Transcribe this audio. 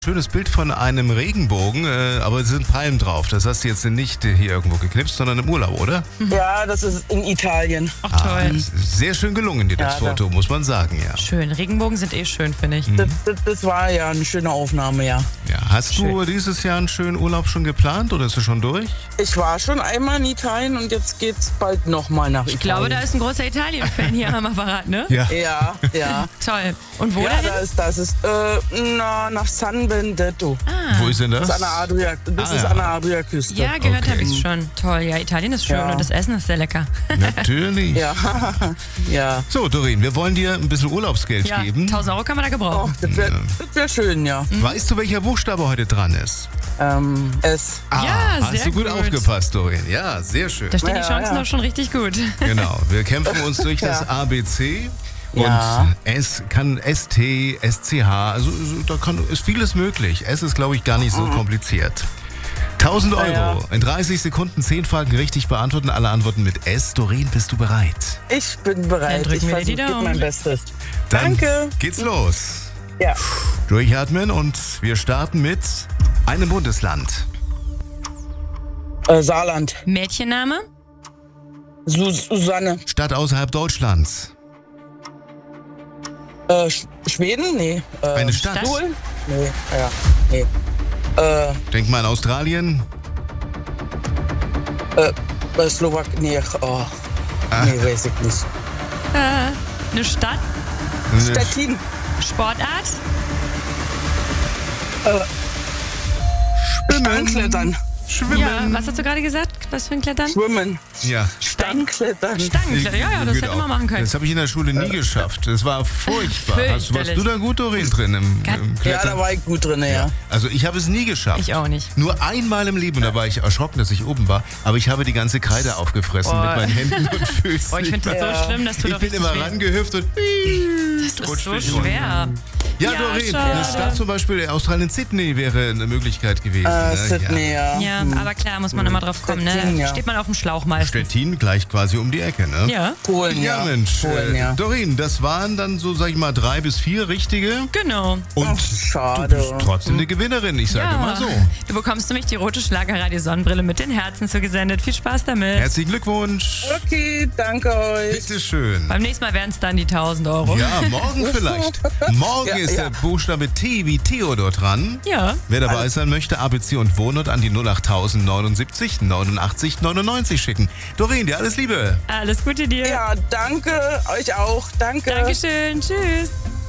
Schönes Bild von einem Regenbogen, aber es sind Palmen drauf. Das hast du jetzt nicht hier irgendwo geknipst, sondern im Urlaub, oder? Ja, das ist in Italien. Ach toll. Sehr schön gelungen dir das Foto, muss man sagen, ja. Schön. Regenbogen sind schön, finde ich. Das war ja eine schöne Aufnahme, ja. Ja, hast du dieses Jahr einen schönen Urlaub schon geplant oder ist es schon durch? Ich war schon einmal in Italien und jetzt geht's bald nochmal nach Italien. Ich glaube, da ist ein großer Italien-Fan hier am Apparat, ne? Ja. Ja. Toll. Und wo Ja, dahin? das ist nach San Benedetto. Wo ist denn das? Das ist an der Adriaküste. Ja, gehört Okay. habe ich schon. Toll, ja, Italien ist schön Ja. und das Essen ist sehr lecker. Natürlich. Ja, ja. So, Doreen, wir wollen dir ein bisschen Urlaubsgeld Ja, geben. 1.000 Euro kann man da Oh, gebrauchen. das wär schön, ja. Weißt du, welcher Buchstabe heute dran ist? S. Ja, hast sehr du gut gut. aufgepasst, Doreen. Ja, sehr schön. Da stehen die Ja, Chancen ja. doch schon richtig gut. Genau, wir kämpfen uns durch das ABC. Und Ja. S kann ST, SCH, also ist vieles möglich. S ist, glaube ich, gar nicht so kompliziert. 1.000 Euro. Ja. In 30 Sekunden 10 Fragen richtig beantworten. Alle Antworten mit S. Doreen, bist du bereit? Ich bin bereit. Dann drücken Ich wir dir die versuche Daumen. mein Bestes. Dann Danke. geht's los. Ja. Durchatmen und wir starten mit einem Bundesland. Saarland. Mädchenname? Susanne. Stadt außerhalb Deutschlands. Schweden? Nee. Eine Stadt. Polen? Nee. Ja. Nee. Denk mal an Australien. Slowak. Nee. Oh. Nee, weiß ich nicht. Eine Stadt? Stettin. Sportart? Steinklettern. Schwimmen. Ja, was hast du gerade gesagt? Was für ein Klettern? Schwimmen. Ja. Steinklettern. Stangenklettern, ja, das Geht hätte man auch. machen können. Das habe ich in der Schule nie geschafft. Das war furchtbar. Warst Fürchterlich. du da gut, Doreen, drin im Ja, Klettern? da war ich gut drin, ja. Also ich habe es nie geschafft. Ich auch nicht. Nur einmal im Leben, da war ich erschrocken, dass ich oben war, aber ich habe die ganze Kreide aufgefressen Boah. mit meinen Händen und Füßen. Boah, ich finde das Ja. so schlimm, das tut Ich doch bin richtig immer weh. rangehüpft und Das ist so rutscht schwer. Ja, Ja, Doreen, schade. eine Stadt zum Beispiel, Australien, Sydney wäre eine Möglichkeit gewesen. ne? Sydney, ja. Ja, aber klar, muss man immer drauf kommen, ne? Stettin, ja. Steht man auf dem Schlauch meistens. Stettin gleich quasi um die Ecke, ne? Ja, Polen, Ja, ja. Mensch. Polen, ja. Doreen, das waren dann so, sag ich mal, 3 bis 4 richtige. genau. Und Ach, du schade. bist trotzdem eine Gewinnerin, ich sage mal so. Du bekommst nämlich die rote Schlagerradio-Sonnenbrille mit den Herzen zugesendet. Viel Spaß damit. Herzlichen Glückwunsch. Okay, danke euch. Bitteschön. Beim nächsten Mal wären es dann die 1.000 Euro. Ja, morgen vielleicht. Morgen Ja, ist ja. der Buchstabe T wie Theodor dran. Ja. Wer dabei sein möchte, ABC und Wohnort an die 08079 89 99 schicken. Doreen, dir alles Liebe. Alles Gute dir. Ja, danke. Euch auch. Danke. Dankeschön. Tschüss.